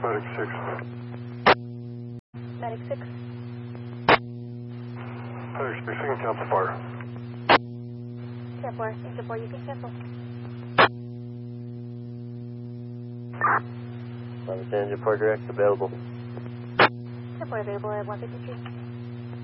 Medic 6. Medic 6. Medic 6, you can cancel fire. 10-4, thank you, 4, you can cancel. 11 Engine 4 direct available. 10-4 available at 153.